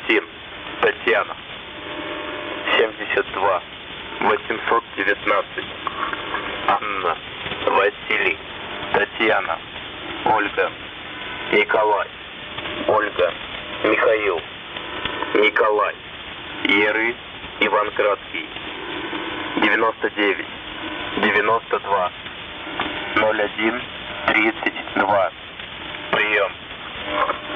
Максим, Татьяна. 72 819. Анна, Василий, Татьяна, Ольга, Николай, Ольга, Михаил, Николай, Еры, Иван Краткий. 99 92 01 32.